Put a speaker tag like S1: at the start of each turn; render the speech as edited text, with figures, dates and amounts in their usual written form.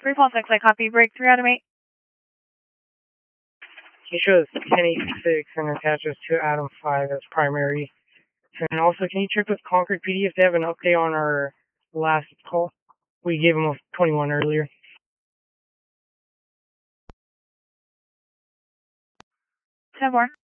S1: 346, I copy. Break 3 out of 8.
S2: He shows 1086 and attaches to Adam 5 as primary. And also, can you check with Concord PD if they have an update on our last call? We gave them a 21 earlier.
S1: Ten more.